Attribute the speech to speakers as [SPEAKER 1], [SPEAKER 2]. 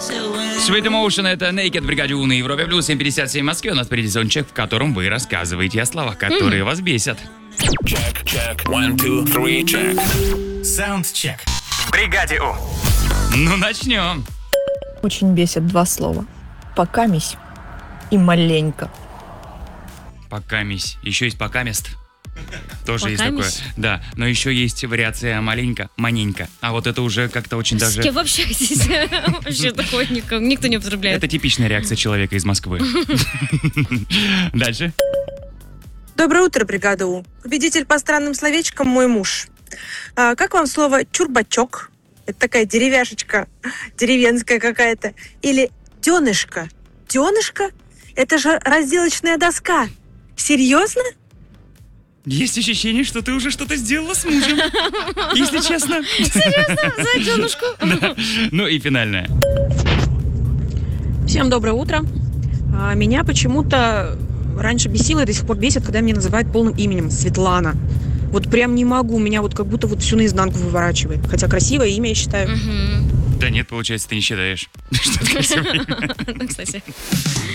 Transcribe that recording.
[SPEAKER 1] Sweet Emotion — это Naked в бригаде У на Европе плюс 7:57 в Москве. У нас впереди зончик, в котором вы рассказываете о словах, которые вас бесят.
[SPEAKER 2] Check. 1, 2, 3, check.
[SPEAKER 3] Саундчек. В бригаде У.
[SPEAKER 1] Ну, начнем.
[SPEAKER 4] Очень бесят два слова. Покамись и маленько.
[SPEAKER 1] Покамись. Еще есть покамест. Тоже есть
[SPEAKER 5] Покамись?
[SPEAKER 1] такое. Да, но еще есть вариация маленько, маненько. А вот это уже как-то очень
[SPEAKER 5] С
[SPEAKER 1] даже...
[SPEAKER 5] кем вы общаетесь? Вообще такое никто не употребляет.
[SPEAKER 1] Это типичная реакция человека из Москвы. Дальше.
[SPEAKER 6] Доброе утро, бригада У. Победитель по странным словечкам мой муж. Как вам слово «чурбачок»? Это такая деревяшечка, деревенская какая-то. Или «дёнышко». «Дёнышко»? Это же разделочная доска. Серьезно?
[SPEAKER 1] Есть ощущение, что ты уже что-то сделала с мужем. Если честно.
[SPEAKER 5] За денушку.
[SPEAKER 1] Да. Ну и финальное.
[SPEAKER 7] Всем доброе утро. Меня почему-то раньше бесило и до сих пор бесит, когда меня называют полным именем Светлана. Вот прям не могу, меня вот как будто вот всю наизнанку выворачивает. Хотя красивое имя, я считаю.
[SPEAKER 1] Да нет, получается, ты не считаешь. Что это красивое имя.
[SPEAKER 5] Ну, кстати.